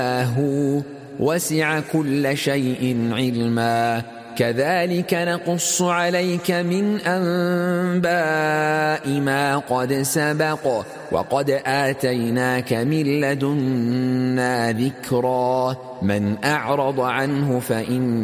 وسع كل شيء علما كذلك نقص عليك من أنباء ما قد سبق وقد آتيناك من لدنا ذكرا من أعرض عنه فإن